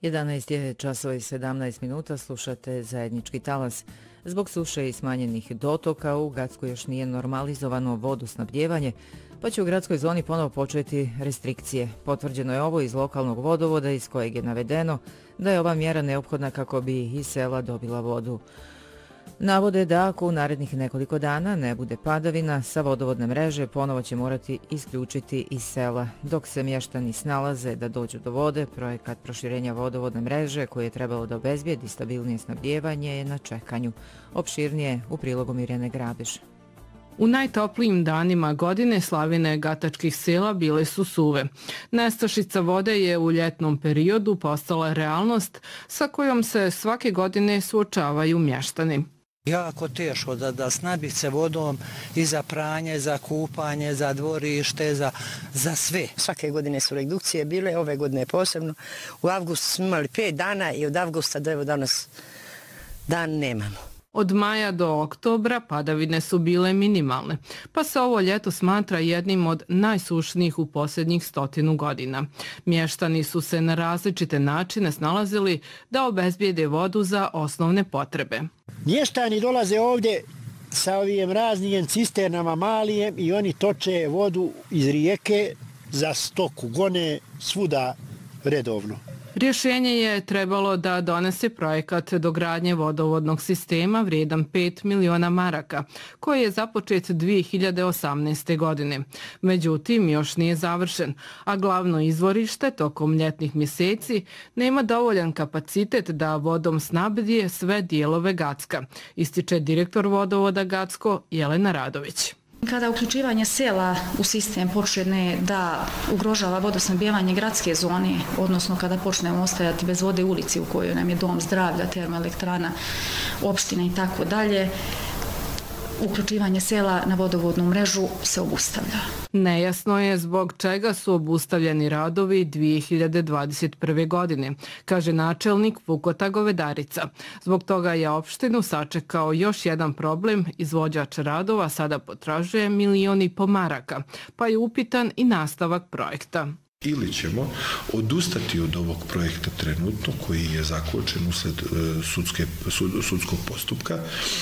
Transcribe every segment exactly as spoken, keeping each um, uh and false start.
jedanaest je časova i sedamnaest minuta, slušate zajednički talas. Zbog suše i smanjenih dotoka u Gacku još nije normalizovano vodosnabdijevanje, pa će u gradskoj zoni ponovo početi restrikcije. Potvrđeno je ovo iz lokalnog vodovoda iz kojeg je navedeno da je ova mjera neophodna kako bi i sela dobila vodu. Navode da ako u narednih nekoliko dana ne bude padavina, sa vodovodne mreže ponovo će morati isključiti iz sela. Dok se mještani snalaze da dođu do vode, projekat proširenja vodovodne mreže koji je trebalo da obezbijedi stabilnije snabdijevanje je na čekanju. Opširnije u prilogu Mirjane Grabiš. U najtoplijim danima godine slavine gatačkih sela bile su suve. Nestašica vode je u ljetnom periodu postala realnost sa kojom se svake godine suočavaju mještani. Jako teško da, da snabiti se vodom i za pranje, za kupanje, za dvorište, za, za sve. Svake godine su redukcije bile, ove godine posebno. U avgustu smo imali pet dana i od avgusta do evo danas dan nemamo. Od maja do oktobra padavine su bile minimalne, pa se ovo ljeto smatra jednim od najsušnijih u posljednjih stotinu godina. Mještani su se na različite načine snalazili da obezbijede vodu za osnovne potrebe. Mještani dolaze ovdje sa ovim raznim cisternama malijem i oni toče vodu iz rijeke za stoku, gone svuda redovno. Rješenje je trebalo da donese projekat dogradnje vodovodnog sistema vrijedan pet miliona maraka, koji je započet dvije hiljade osamnaeste. godine. Međutim, još nije završen, a glavno izvorište tokom ljetnih mjeseci nema dovoljan kapacitet da vodom snabdije sve dijelove Gacka, ističe direktor vodovoda Gacko Jelena Radović. Kada uključivanje sela u sistem počne da ugrožava vodosnabdijevanje gradske zone, odnosno kada počnemo ostajati bez vode u ulici u kojoj nam je dom zdravlja, termoelektrana, opština i tako dalje, uključivanje sela na vodovodnu mrežu se obustavlja. Nejasno je zbog čega su obustavljeni radovi dvije hiljade dvadeset prve. godine, kaže načelnik Vukota Govedarica. Zbog toga je opštinu sačekao još jedan problem. Izvođač radova sada potražuje milion i po maraka, pa je upitan i nastavak projekta. Ili ćemo odustati od ovog projekta trenutno koji je zakočen usled sudske, sud, sudskog postupka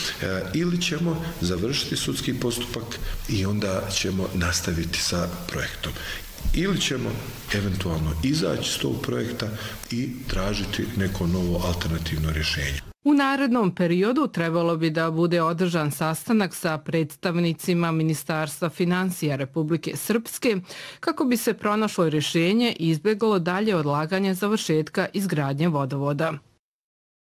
ili ćemo završiti sudski postupak i onda ćemo nastaviti sa projektom. Ili ćemo eventualno izaći s tog projekta i tražiti neko novo alternativno rješenje. U narednom periodu trebalo bi da bude održan sastanak sa predstavnicima Ministarstva financija Republike Srpske kako bi se pronašlo rješenje i izbjeglo dalje odlaganje završetka izgradnje vodovoda.